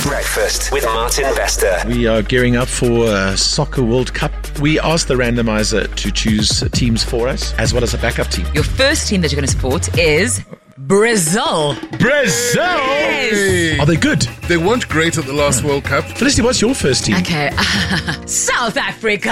Breakfast with Martin Bester. We are gearing up for Soccer World Cup. We asked the randomizer to choose teams for us, as well as a backup team. Your first team that you're going to support is Brazil. Brazil? Yes. Are they good? They weren't great at the last World Cup. Felicity, what's your first team? Okay. South Africa.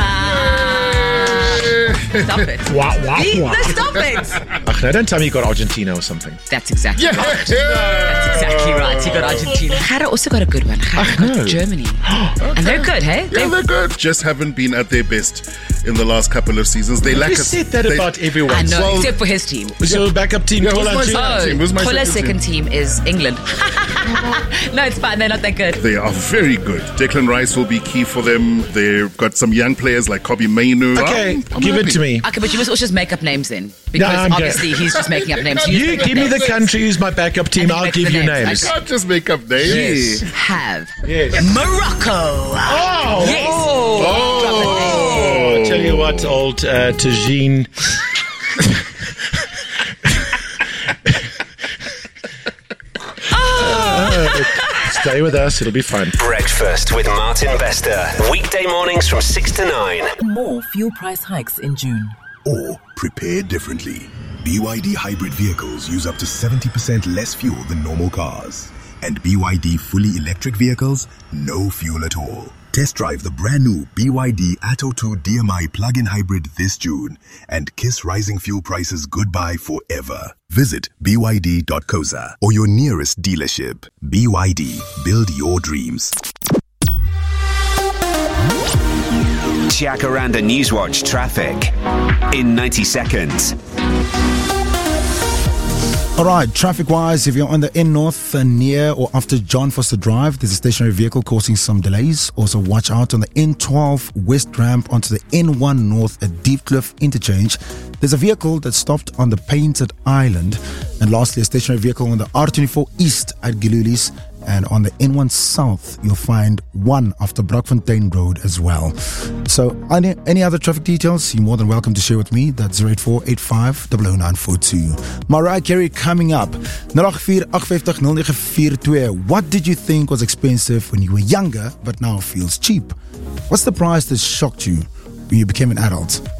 Stop it. Stop it. Ach, no, don't tell me you got Argentina or something. That's exactly right. That's exactly right. You got Argentina. Ghana also got a good one. Ghana got Germany. And they're good, hey? Yeah, they're good. Just haven't been at their best in the last couple of seasons. They lack You said that about everyone. I know, Well, except for his team. Was your backup team Yeah, who's my Tola? second team? Who's my Tola's second second team is England. No, it's fine. They're not that good. They are very good. Declan Rice will be key for them. They've got some young players like Kobe Mainu. Okay, I'm give happy. it to me. Okay, but you must also just make up names then. Because I'm obviously he's just making up names. You give me the country who's my backup team, And you I'll make give the you names. names. I can't just make up names. Yes. Have Yes. Morocco. Oh! Yes. Oh! I tell you what, old Tagine. Stay with us, it'll be fun. Breakfast with Martin Bester. Weekday mornings from 6 to 9. More fuel price hikes in June. Or prepare differently. BYD hybrid vehicles use up to 70% less fuel than normal cars. And BYD fully electric vehicles, no fuel at all. Test drive the brand new BYD Atto 2 DMI plug-in hybrid this June and kiss rising fuel prices goodbye forever. Visit byd.coza or your nearest dealership. BYD, build your dreams. Jacaranda Newswatch traffic in 90 seconds. Alright, traffic-wise, if you're on the N-North near or after John Foster Drive, there's a stationary vehicle causing some delays. Also, watch out on the N12 West Ramp onto the N1 North at Deep Cliff Interchange. There's a vehicle that stopped on the Painted Island. And lastly, a stationary vehicle on the R24 East at Gilulis. And on the N1 South, you'll find one after Brockfontein Road as well. So, any other traffic details, you're more than welcome to share with me. That's 08485 00942. Mariah Carey coming up. 084-850-0942. What did you think was expensive when you were younger, but now feels cheap? What's the price that shocked you when you became an adult?